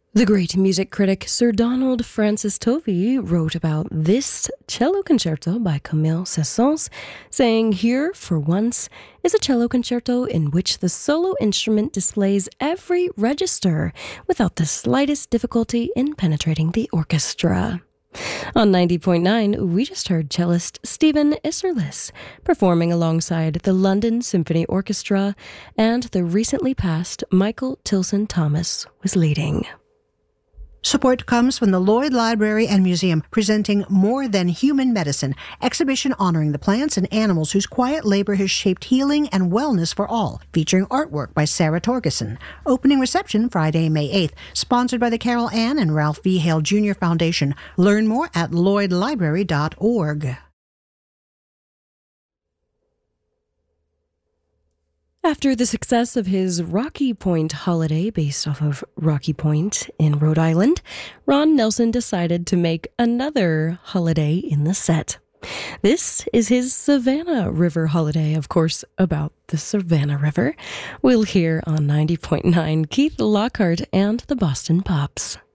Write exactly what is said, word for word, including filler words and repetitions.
The great music critic Sir Donald Francis Tovey wrote about this cello concerto by Camille Saint-Saëns, saying, "Here, for once, is a cello concerto in which the solo instrument displays every register without the slightest difficulty in penetrating the orchestra." On ninety point nine, we just heard cellist Stephen Isserlis performing alongside the London Symphony Orchestra, and the recently passed Michael Tilson Thomas was leading. Support comes from the Lloyd Library and Museum, presenting More Than Human Medicine, exhibition honoring the plants and animals whose quiet labor has shaped healing and wellness for all, featuring artwork by Sarah Torgerson. Opening reception Friday, May eighth, sponsored by the Carol Ann and Ralph V. Hale Junior Foundation. Learn more at lloyd library dot org. After the success of his Rocky Point holiday based off of Rocky Point in Rhode Island, Ron Nelson decided to make another holiday in the set. This is his Savannah River holiday, of course, about the Savannah River. We'll hear on ninety point nine Keith Lockhart and the Boston Pops.